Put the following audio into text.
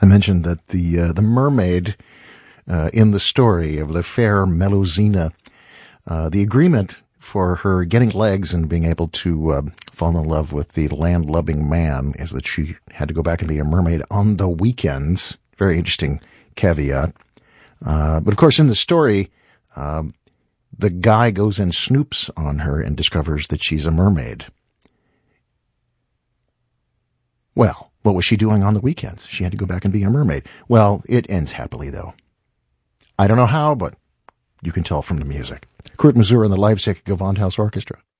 I mentioned that the mermaid in the story of the fair Melusina, the agreement for her getting legs and being able to fall in love with the land-loving man is that she had to go back and be a mermaid on the weekends. Very interesting caveat. But of course, in the story, the guy goes and snoops on her and discovers that she's a mermaid. Well, what was she doing on the weekends? She had to go back and be a mermaid. Well, it ends happily, though. I don't know how, but you can tell from the music. Kurt Masur and the Leipzig Gewandhaus Orchestra.